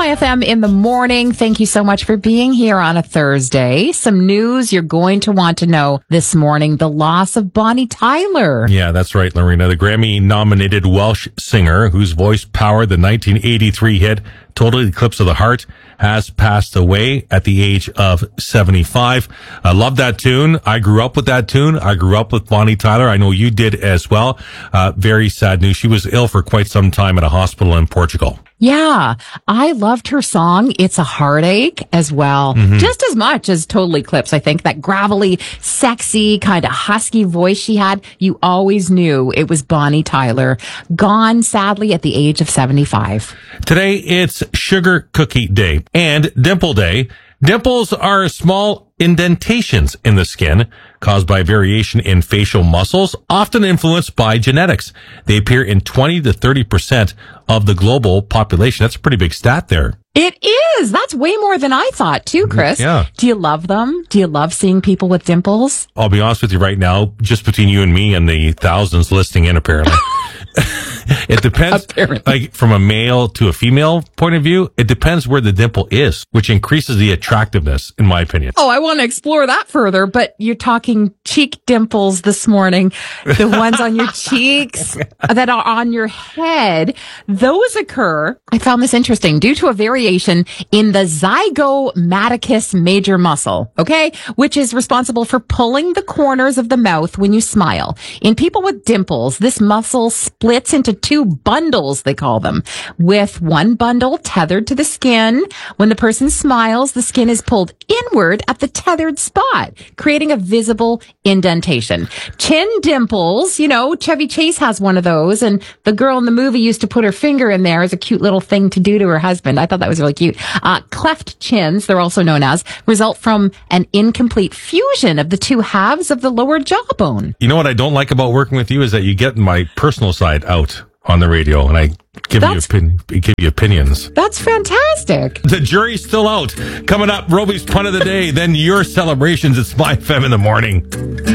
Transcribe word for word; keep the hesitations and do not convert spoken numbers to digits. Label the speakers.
Speaker 1: My F M in the morning. Thank you so much for being here on a Thursday. Some news you're going to want to know this morning. The loss of Bonnie Tyler.
Speaker 2: Yeah, that's right, Lorena. The Grammy-nominated Welsh singer whose voice powered the nineteen eighty-three hit Total Eclipse of the Heart has passed away at the age of seventy-five. I love that tune. I grew up with that tune. I grew up with Bonnie Tyler. I know you did as well. Uh, very sad news. She was ill for quite some time at a hospital in Portugal.
Speaker 1: Yeah, I loved her song, It's a Heartache, as well. Mm-hmm. Just as much as Total Eclipse, I think. That gravelly, sexy, kind of husky voice she had, you always knew it was Bonnie Tyler. Gone, sadly, at the age of seventy-five.
Speaker 2: Today, it's Sugar Cookie Day and Dimple Day. Dimples are small indentations in the skin caused by variation in facial muscles, often influenced by genetics. They appear in twenty to thirty percent of the global population. That's a pretty big stat there.
Speaker 1: It is. That's way more than I thought, too, Chris.
Speaker 2: Yeah.
Speaker 1: Do you love them? Do you love seeing people with dimples?
Speaker 2: I'll be honest with you right now, just between you and me and the thousands listening in, apparently. It depends,
Speaker 1: Apparently.
Speaker 2: like from a male to a female point of view, it depends where the dimple is, which increases the attractiveness, in my opinion.
Speaker 1: Oh, I want to explore that further, but you're talking cheek dimples this morning. The ones on your cheeks that are on your head, those occur, I found this interesting, due to a variation in the zygomaticus major muscle, okay, which is responsible for pulling the corners of the mouth when you smile. In people with dimples, this muscle splits into two bundles, they call them, with one bundle tethered to the skin. When the person smiles, the skin is pulled inward at the tethered spot, creating a visible indentation. Chin dimples, you know, Chevy Chase has one of those, and the girl in the movie used to put her finger in there as a cute little thing to do to her husband. I thought that was really cute. Uh, cleft chins, they're also known as, result from an incomplete fusion of the two halves of the lower jawbone.
Speaker 2: You know what I don't like about working with you is that you get my personal side out on the radio, and I give
Speaker 1: That's,
Speaker 2: you opin- give you opinions.
Speaker 1: That's fantastic.
Speaker 2: The jury's still out. Coming up, Roby's pun of the day, then your celebrations. It's My F M in the morning.